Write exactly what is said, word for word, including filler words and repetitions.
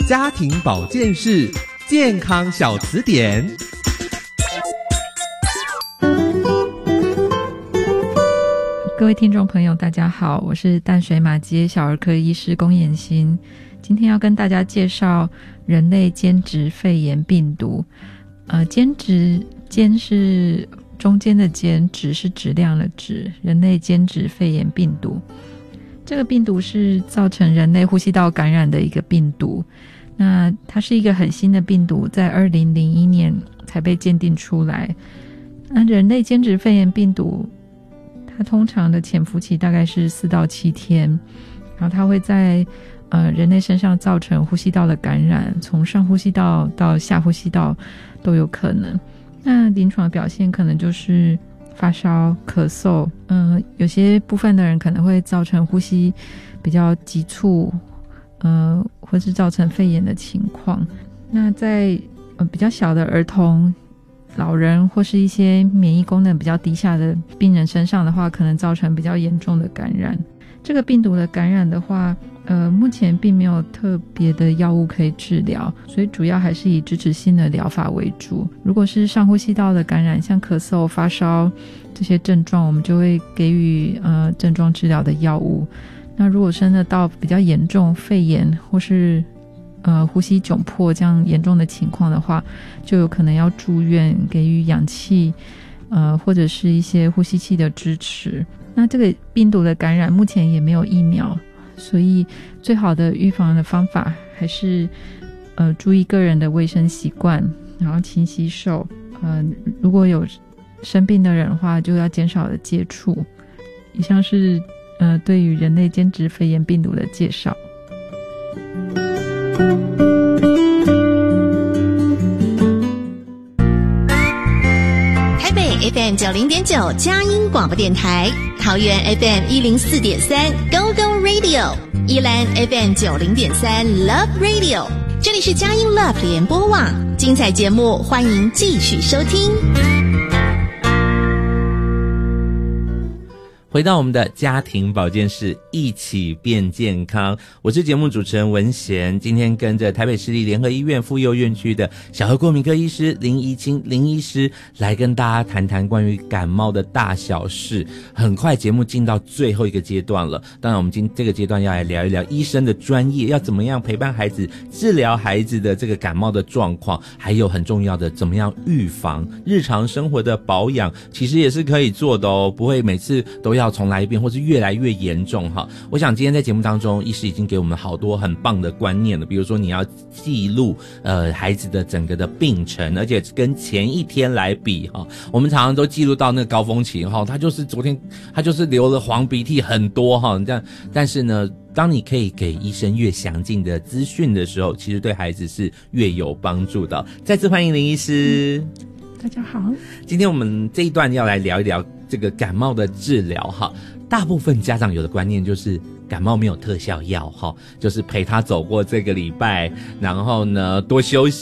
家庭保健室健康小词典。 各位听众朋友大家好，我是淡水马偕小儿科医师龚妍欣，今天要跟大家介绍人类间质肺炎病毒。呃，间质，间是中间的间，质是质量的质，人类间质肺炎病毒。这个病毒是造成人类呼吸道感染的一个病毒，那它是一个很新的病毒，在二零零一年才被鉴定出来。那人类间质肺炎病毒它通常的潜伏期大概是四到七天，然后它会在呃人类身上造成呼吸道的感染，从上呼吸道到下呼吸道都有可能。那临床的表现可能就是发烧、咳嗽，嗯、呃，有些部分的人可能会造成呼吸比较急促，呃，或是造成肺炎的情况。那在呃比较小的儿童、老人或是一些免疫功能比较低下的病人身上的话，可能造成比较严重的感染。这个病毒的感染的话，呃，目前并没有特别的药物可以治疗，所以主要还是以支持性的疗法为主。如果是上呼吸道的感染，像咳嗽、发烧这些症状，我们就会给予呃症状治疗的药物。那如果真的到比较严重肺炎或是呃呼吸窘迫这样严重的情况的话，就有可能要住院给予氧气，呃或者是一些呼吸器的支持。那这个病毒的感染目前也没有疫苗，所以最好的预防的方法还是呃注意个人的卫生习惯，然后勤洗手，呃如果有生病的人的话就要减少的接触。以上是呃对于人类间质肺炎病毒的介绍。 F M 九零点九佳音广播电台，桃园 F M 一零四点三 Go Go Radio， 宜兰 F M 九零点三 Love Radio， 这里是佳音 Love 联播网，精彩节目欢迎继续收听。 回到我们的家庭保健室，一起变健康。我是节目主持人文贤，今天跟着台北市立联合医院妇幼院区的小儿过敏科医师林怡清林医师来跟大家谈谈关于感冒的大小事。很快节目进到最后一个阶段了，当然我们今这个阶段要来聊一聊医生的专业，要怎么样陪伴孩子治疗孩子的这个感冒的状况，还有很重要的怎么样预防日常生活的保养，其实也是可以做的哦，不会每次都要要重来一遍或是越来越严重哈。我想今天在节目当中医师已经给我们好多很棒的观念了，比如说你要记录呃孩子的整个的病程，而且跟前一天来比哈。我们常常都记录到那个高峰期哈，他就是昨天他就是流了黄鼻涕很多哈，这样，但是呢当你可以给医生越详尽的资讯的时候，其实对孩子是越有帮助的。再次欢迎林医师。 大家好， 今天我们这一段要来聊一聊这个感冒的治疗哈。大部分家长有的观念就是感冒没有特效药哈，就是陪他走过这个礼拜，然后呢多休息